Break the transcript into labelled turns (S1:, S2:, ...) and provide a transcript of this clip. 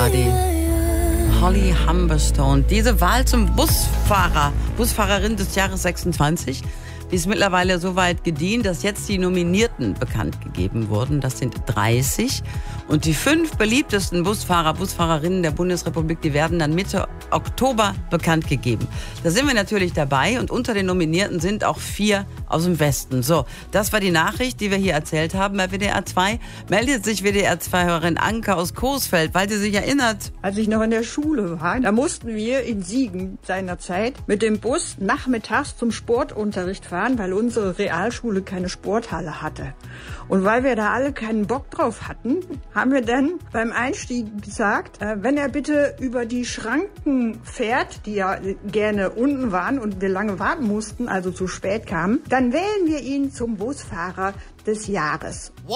S1: war die Holly Humberstone. Diese Wahl zum Busfahrerin des Jahres 26, die ist mittlerweile so weit gediehen, dass jetzt die Nominierten bekannt gegeben wurden. Das sind 30. Und die 5 beliebtesten Busfahrerinnen der Bundesrepublik, die werden dann Mitte Oktober bekannt gegeben. Da sind wir natürlich dabei und unter den Nominierten sind auch 4 aus dem Westen. So, das war die Nachricht, die wir hier erzählt haben bei WDR 2. Meldet sich WDR 2-Hörerin Anke aus Coesfeld, weil sie sich erinnert.
S2: Als ich noch in der Schule war, da mussten wir in Siegen seinerzeit mit dem Bus nachmittags zum Sportunterricht fahren, weil unsere Realschule keine Sporthalle hatte. Und weil wir da alle keinen Bock drauf hatten, haben wir dann beim Einstieg gesagt, wenn er bitte über die Schranken fährt, die ja gerne unten waren und wir lange warten mussten, also zu spät kamen, dann wählen wir ihn zum Busfahrer des Jahres.